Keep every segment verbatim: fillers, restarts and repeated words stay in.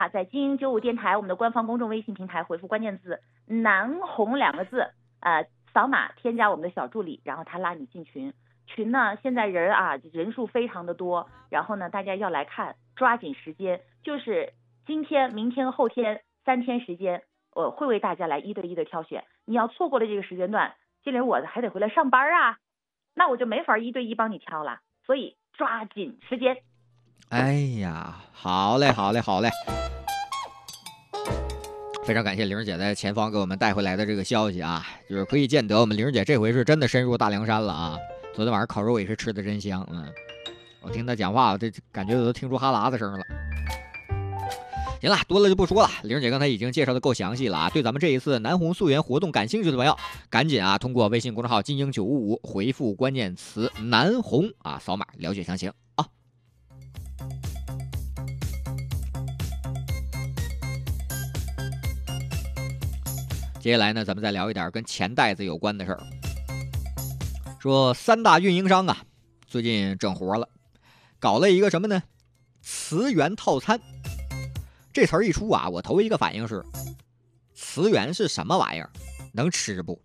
啊，在精英九五电台我们的官方公众微信平台回复关键字南红两个字，呃，扫码添加我们的小助理，然后他拉你进群。群呢现在人啊人数非常的多，然后呢大家要来看，抓紧时间，就是今天、明天、后天三天时间，我会为大家来一对一的挑选。你要错过了这个时间段，经理我还得回来上班啊，那我就没法一对一帮你挑了，所以抓紧时间。 哎呀，好嘞，好嘞，好嘞。非常感谢玲儿姐在前方给我们带回来的这个消息啊，就是可以见得我们玲儿姐这回是真的深入大凉山了啊。昨天晚上烤肉也是吃的真香，嗯，我听她讲话，我这感觉我都听出哈喇子声了。行了，多了就不说了。玲儿姐刚才已经介绍的够详细了啊。对咱们这一次南红溯源活动感兴趣的朋友，赶紧啊通过微信公众号金鹰九五五回复关键词南红啊，扫码了解详情啊。接下来呢，咱们再聊一点跟钱袋子有关的事儿。说三大运营商啊，最近整活了，搞了一个什么呢？词源套餐。这词儿一出啊，我头一个反应是，词源是什么玩意儿？能吃不？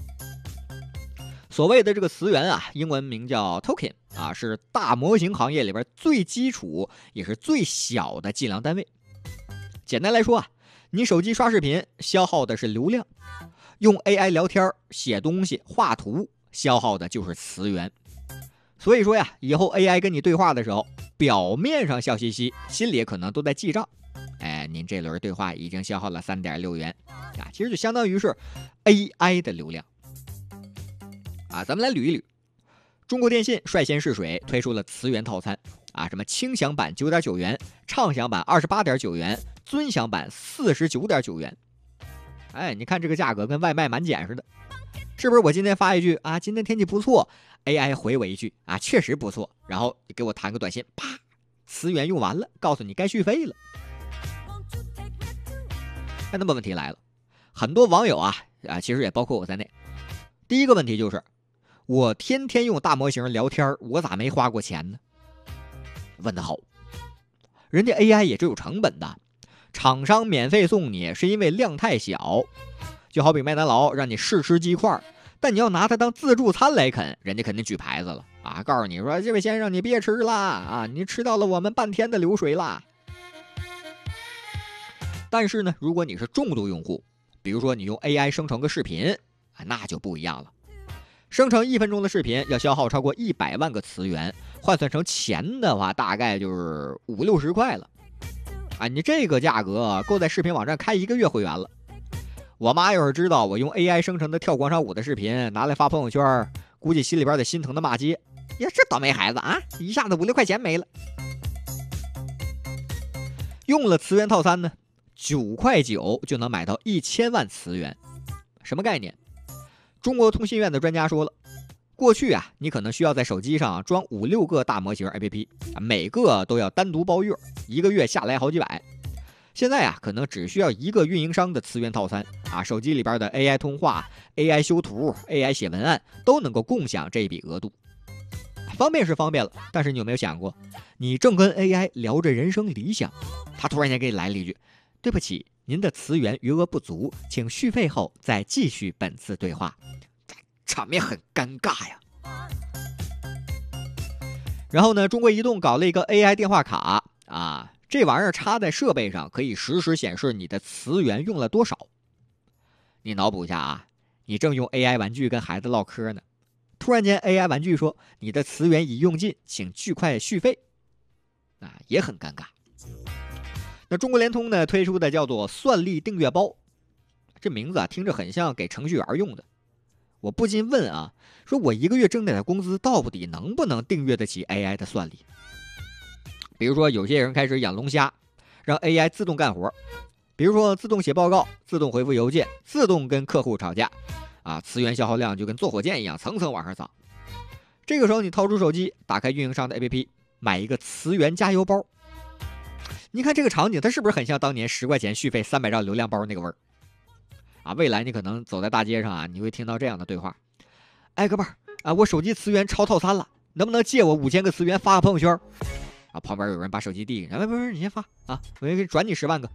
所谓的这个词源啊，英文名叫 token 啊，是大模型行业里边最基础也是最小的计量单位。简单来说啊，你手机刷视频消耗的是流量，用 A I 聊天、写东西、画图消耗的就是词源。所以说呀，以后 A I 跟你对话的时候，表面上笑嘻嘻，心里可能都在记账。哎，您这轮对话已经消耗了 三点六元啊，其实就相当于是 A I 的流量啊。咱们来捋一捋，中国电信率先试水推出了词源套餐啊，什么轻享版 九点九元，畅享版 二十八点九元，尊享版 四十九点九元。哎，你看这个价格跟外卖满减似的，是不是？我今天发一句啊，今天天气不错 ，A I 回我一句啊，确实不错，然后给我弹个短信，啪，词源用完了，告诉你该续费了。哎，那么问题来了，很多网友啊啊，其实也包括我在内，第一个问题就是，我天天用大模型聊天，我咋没花过钱呢？问得好，人家 A I 也是有成本的，厂商免费送你是因为量太小，就好比麦当劳让你试吃鸡块，但你要拿它当自助餐来啃，人家肯定举牌子了啊，告诉你说这位先生你别吃啦啊，你吃到了我们半天的流水啦。但是呢，如果你是重度用户，比如说你用 A I 生成个视频啊，那就不一样了。生成一分钟的视频要消耗超过一百万个词源，换算成钱的话，大概就是五六十块了。啊，你这个价格够在视频网站开一个月会员了。我妈要是知道我用 A I 生成的跳广场舞的视频拿来发朋友圈，估计心里边得心疼的骂街。呀，这倒霉孩子啊，一下子五六块钱没了。用了词源套餐呢，九块九就能买到一千万词源，什么概念？中国通信院的专家说了，过去啊，你可能需要在手机上装五六个大模型 A P P， 每个都要单独包月，一个月下来好几百。现在啊，可能只需要一个运营商的词源套餐啊，手机里边的 A I 通话、A I 修图、A I 写文案都能够共享这一笔额度。方便是方便了，但是你有没有想过，你正跟 A I 聊着人生理想，他突然间给你来了一句，对不起，您的词源余额不足，请续费后再继续本次对话，场面很尴尬呀。然后呢，中国移动搞了一个 A I 电话卡啊，这玩意儿插在设备上，可以实时显示你的词源用了多少。你脑补一下啊，你正用 A I 玩具跟孩子唠嗑呢，突然间 A I 玩具说你的词源已用尽，请巨快续费，啊，也很尴尬。那中国联通呢推出的叫做算力订阅包，这名字啊听着很像给程序员用的。我不禁问啊，说我一个月挣点的工资到底能不能订阅得起 A I 的算力？比如说有些人开始养龙虾，让 A I 自动干活，比如说自动写报告、自动回复邮件、自动跟客户吵架，啊，词源消耗量就跟坐火箭一样层层往上涨。这个时候你掏出手机，打开运营商的 A P P， 买一个词源加油包。你看这个场景，它是不是很像当年十块钱续费三百兆流量包那个味儿？啊，未来你可能走在大街上啊，你会听到这样的对话：哎，哥们儿啊，我手机词源超套餐了，能不能借我五千个词源发个朋友圈？ 啊，旁边有人把手机递给你，哎，不是你先发啊，我给转你十万个